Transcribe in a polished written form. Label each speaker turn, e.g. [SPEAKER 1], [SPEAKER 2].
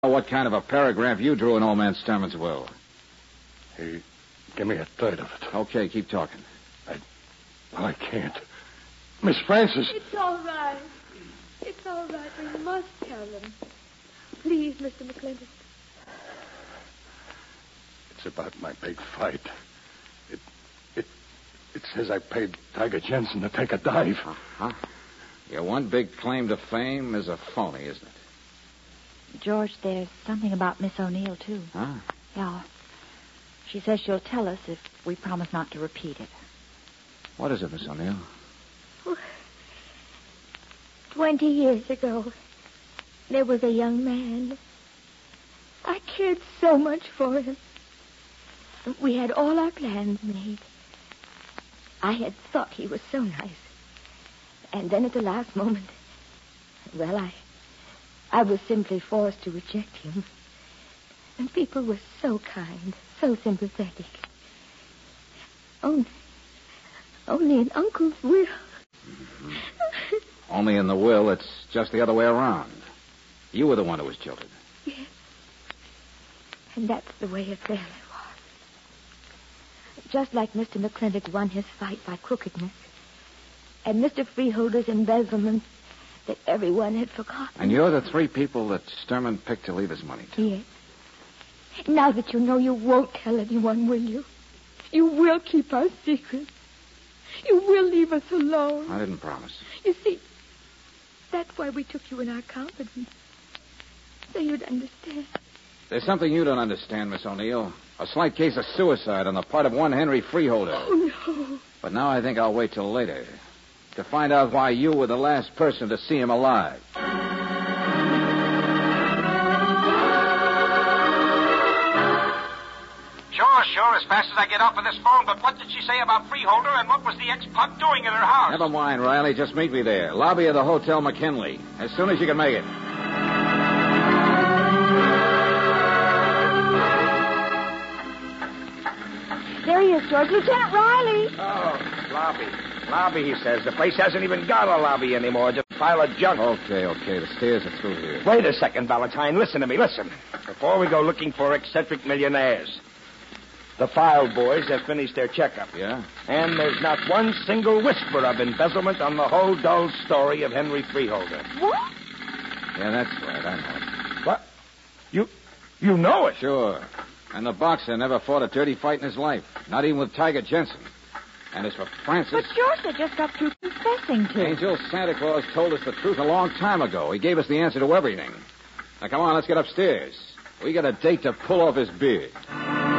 [SPEAKER 1] What kind of a paragraph you drew in old man Sturman's will?
[SPEAKER 2] He gave me a third of it.
[SPEAKER 1] Okay, keep talking.
[SPEAKER 2] I can't. Miss Francis.
[SPEAKER 3] It's all right. It's all right. We must tell them. Please, Mr. McClintock.
[SPEAKER 2] It's about my big fight. It says I paid Tiger Jensen to take a dive.
[SPEAKER 1] Uh-huh. Your one big claim to fame is a phony, isn't it?
[SPEAKER 4] George, there's something about Miss O'Neill, too.
[SPEAKER 1] Huh?
[SPEAKER 4] Yeah. She says she'll tell us if we promise not to repeat it.
[SPEAKER 1] What is it, Miss O'Neill?
[SPEAKER 3] 20 years ago, there was a young man. I cared so much for him. We had all our plans made. I had thought he was so nice. And then at the last moment, well, I was simply forced to reject him. And people were so kind, so sympathetic. Only in Uncle's will.
[SPEAKER 1] Mm-hmm. Only in the will, it's just the other way around. You were the one who was jilted.
[SPEAKER 3] Yes. And that's the way it really was. Just like Mr. McClintock won his fight by crookedness. And Mr. Freeholder's embezzlement that everyone had forgotten.
[SPEAKER 1] And you're the three people that Sturman picked to leave his money to.
[SPEAKER 3] Yes. Now that you know, you won't tell anyone, will you? You will keep our secret. You will leave us alone.
[SPEAKER 1] I didn't promise.
[SPEAKER 3] You see, that's why we took you in our confidence. So you'd understand.
[SPEAKER 1] There's something you don't understand, Miss O'Neill. A slight case of suicide on the part of one Henry Freeholder.
[SPEAKER 3] Oh, no.
[SPEAKER 1] But now I think I'll wait till later to find out why you were the last person to see him alive.
[SPEAKER 5] Sure, as fast as I get off of this phone. But what did she say about Freeholder, and what was the ex-pug doing in her house?
[SPEAKER 1] Never mind, Riley. Just meet me there. Lobby of the Hotel McKinley. As soon as you can make it.
[SPEAKER 3] There he is, George. Lieutenant Riley.
[SPEAKER 5] Oh, lobby, he says. The place hasn't even got a lobby anymore. Just a pile of junk.
[SPEAKER 1] Okay. The stairs are through here.
[SPEAKER 5] Wait a second, Valentine. Listen to me, listen. Before we go looking for eccentric millionaires, the file boys have finished their checkup.
[SPEAKER 1] Yeah?
[SPEAKER 5] And there's not one single whisper of embezzlement on the whole dull story of Henry Freeholder.
[SPEAKER 3] What?
[SPEAKER 1] Yeah, that's right. I know it.
[SPEAKER 5] What? You know it?
[SPEAKER 1] Sure. And the boxer never fought a dirty fight in his life. Not even with Tiger Jensen. And as for Francis...
[SPEAKER 4] But George, they just got through confessing to.
[SPEAKER 1] Angel, Santa Claus told us the truth a long time ago. He gave us the answer to everything. Now, come on, let's get upstairs. We got a date to pull off his beard.